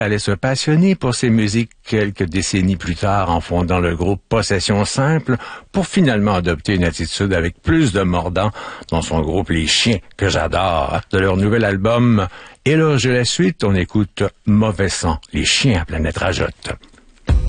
allait se passionner pour ces musiques quelques décennies plus tard en fondant le groupe Possession Simple pour finalement adopter une attitude avec plus de mordant dans son groupe Les Chiens, que j'adore. De leur nouvel album Éloge de la suite, on écoute Mauvais sang, Les Chiens à Planète Rajotte.